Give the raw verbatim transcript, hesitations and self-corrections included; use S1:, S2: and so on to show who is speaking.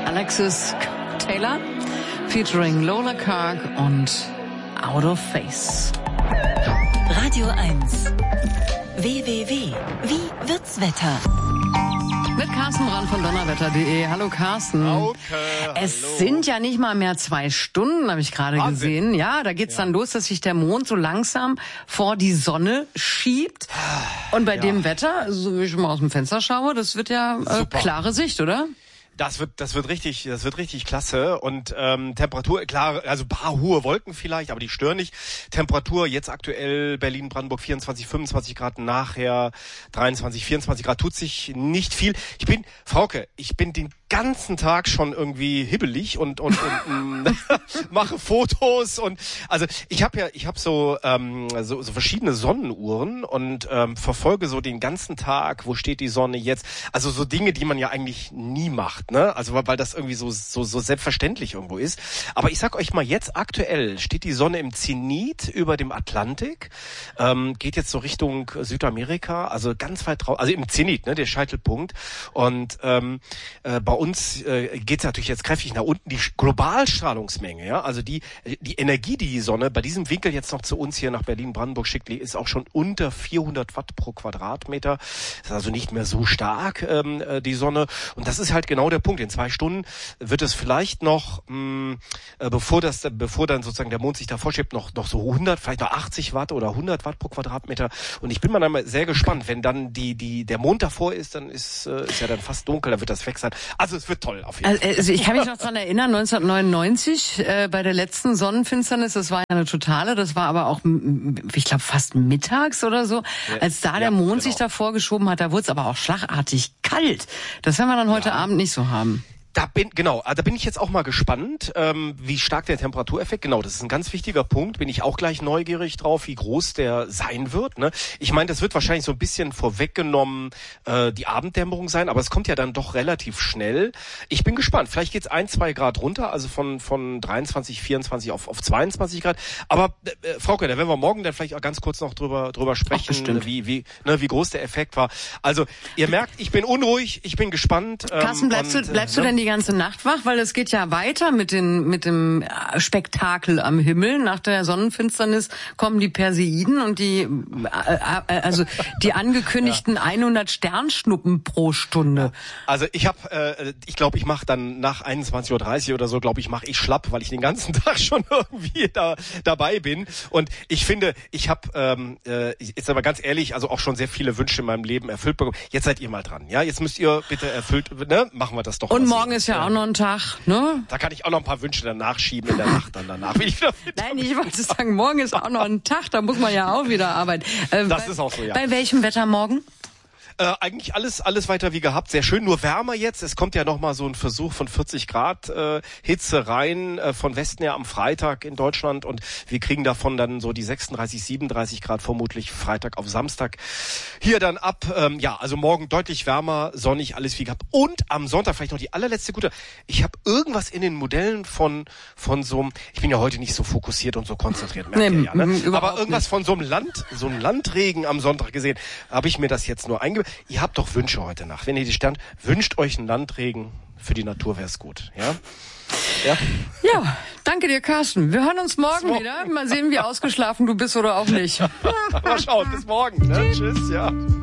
S1: Alexis Taylor featuring Lola Karg und Out of Face.
S2: Radio eins. W W W. Wie wird's Wetter?
S1: Mit Carsten Brand von donnerwetter punkt de. Hallo Carsten.
S3: Okay,
S1: es
S3: hallo.
S1: sind ja nicht mal mehr zwei Stunden, habe ich gerade gesehen. Ja, da geht's ja. dann los, dass sich der Mond so langsam vor die Sonne schiebt. Und bei ja. dem Wetter, so wie ich mal aus dem Fenster schaue, das wird ja äh, klare Sicht, oder?
S3: Das wird, das wird richtig, das wird richtig klasse. Und ähm, Temperatur, klar, also ein paar hohe Wolken vielleicht, aber die stören nicht. Temperatur jetzt aktuell Berlin, Brandenburg vierundzwanzig, fünfundzwanzig Grad, nachher dreiundzwanzig, vierundzwanzig Grad, tut sich nicht viel. Ich bin, Frauke, ich bin den ganzen Tag schon irgendwie hibbelig und und, und mache Fotos und also ich habe ja, ich habe so, ähm, so so verschiedene Sonnenuhren und ähm, verfolge so den ganzen Tag, wo steht die Sonne jetzt? Also so Dinge, die man ja eigentlich nie macht, ne? Also weil das irgendwie so so so selbstverständlich irgendwo ist. Aber ich sag euch mal, jetzt aktuell steht die Sonne im Zenit über dem Atlantik, ähm, geht jetzt so Richtung Südamerika, also ganz weit drauf, also im Zenit, ne, der Scheitelpunkt und ähm, äh, bei uns äh, geht es natürlich jetzt kräftig nach unten. Die Globalstrahlungsmenge, ja, also die die Energie, die die Sonne bei diesem Winkel jetzt noch zu uns hier nach Berlin-Brandenburg schickt, ist auch schon unter vierhundert Watt pro Quadratmeter. Ist also nicht mehr so stark, ähm, die Sonne. Und das ist halt genau der Punkt. In zwei Stunden wird es vielleicht noch, mh, äh, bevor das, bevor dann sozusagen der Mond sich davor schiebt, noch noch so hundert, vielleicht noch achtzig Watt oder hundert Watt pro Quadratmeter. Und ich bin mal dann sehr gespannt, wenn dann die die der Mond davor ist, dann ist äh, ist ja dann fast dunkel, dann wird das weg sein. Also es wird toll auf jeden Fall.
S1: Also ich kann mich noch dran erinnern, neunzehnhundertneunundneunzig äh, bei der letzten Sonnenfinsternis, das war ja eine totale, das war aber auch, ich glaube, fast mittags oder so, ja, als da der ja, Mond genau. sich davor geschoben hat, da wurde es aber auch schlagartig kalt. Das werden wir dann heute ja. Abend nicht so haben.
S3: Da bin, genau, da bin ich jetzt auch mal gespannt, ähm, wie stark der Temperatureffekt, genau, das ist ein ganz wichtiger Punkt, bin ich auch gleich neugierig drauf, wie groß der sein wird, ne? Ich meine, das wird wahrscheinlich so ein bisschen vorweggenommen, äh, die Abenddämmerung sein, aber es kommt ja dann doch relativ schnell. Ich bin gespannt, vielleicht geht's ein, zwei Grad runter, also von, von dreiundzwanzig, vierundzwanzig auf, auf zweiundzwanzig Grad, aber, äh, Frauke, da werden wir morgen dann vielleicht auch ganz kurz noch drüber, drüber sprechen, wie, wie, ne, wie groß der Effekt war. Also, ihr merkt, ich bin unruhig, ich bin gespannt.
S1: Ähm, Carsten, bleibst und, du, bleibst äh, du denn die ganze Nacht wach, weil es geht ja weiter mit den mit dem Spektakel am Himmel. Nach der Sonnenfinsternis kommen die Perseiden und die äh, äh, also die angekündigten ja. hundert Sternschnuppen pro Stunde.
S3: Also ich habe, äh, ich glaube, ich mache dann nach einundzwanzig Uhr dreißig oder so, glaube ich, mache ich schlapp, weil ich den ganzen Tag schon irgendwie da dabei bin. Und ich finde, ich habe ähm, äh, jetzt aber ganz ehrlich, also auch schon sehr viele Wünsche in meinem Leben erfüllt bekommen. Jetzt seid ihr mal dran, ja? Jetzt müsst ihr bitte erfüllt, ne? Machen wir das doch.
S1: Und morgen ist ja auch noch ein Tag, ne?
S3: Da kann ich auch noch ein paar Wünsche danach schieben in der Nacht dann danach. Bin ich wieder
S1: Nein, ich wollte sagen, morgen ist auch noch ein Tag, da muss man ja auch wieder arbeiten. Äh,
S3: das
S1: bei,
S3: ist auch so, ja.
S1: Bei welchem Wetter morgen?
S3: Äh, eigentlich alles alles weiter wie gehabt. Sehr schön, nur wärmer jetzt. Es kommt ja noch mal so ein Versuch von vierzig Grad äh, Hitze rein äh, von Westen her am Freitag in Deutschland und wir kriegen davon dann so die sechsunddreißig, siebenunddreißig Grad vermutlich Freitag auf Samstag hier dann ab. Ähm, ja, also morgen deutlich wärmer, sonnig, alles wie gehabt. Und am Sonntag vielleicht noch die allerletzte gute. Ich habe irgendwas in den Modellen von von so einem, ich bin ja heute nicht so fokussiert und so konzentriert, merkt nee, ihr ja, ne? Aber irgendwas nicht. Von so einem Land, so einem Landregen am Sonntag gesehen, habe ich mir das jetzt nur eingebaut. Ihr habt doch Wünsche heute Nacht. Wenn ihr die Sternt, wünscht euch einen Landregen. Für die Natur wäre es gut. Ja?
S1: Ja? Ja, danke dir, Carsten. Wir hören uns morgen, morgen wieder. Mal sehen, wie ausgeschlafen du bist oder auch nicht.
S3: Mal schauen, bis morgen. Ne? Tschüss, ja.